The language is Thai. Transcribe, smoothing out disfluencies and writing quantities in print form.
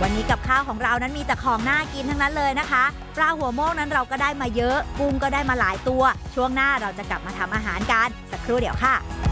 วันนี้กับข้าวของเรานั้นมีแต่ของน่ากินทั้งนั้นเลยนะคะปลาหัวโมกนั้นเราก็ได้มาเยอะกุ้งก็ได้มาหลายตัวช่วงหน้าเราจะกลับมาทำอาหารกันสักครู่เดี๋ยวค่ะ